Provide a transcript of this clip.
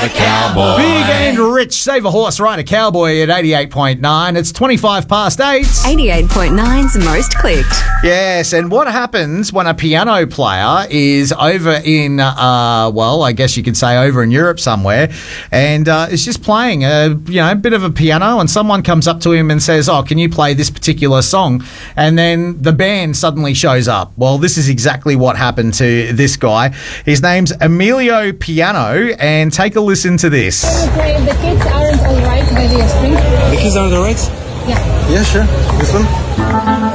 Ride a Cowboy. Big and rich. Save a Horse, Ride a Cowboy at 88.9. It's 25 past 8. 88.9's most clicked. Yes, and what happens when a piano player is over in, I guess you could say over in Europe somewhere, and is just playing a bit of a piano, and someone comes up to him and says, "Oh, can you play this particular song?" And then the band suddenly shows up. Well, this is exactly what happened to this guy. His name's Emilio Piano, and take a listen to this. Okay, if the kids aren't alright by the string. The kids aren't alright? Yeah. Yeah, sure. This one?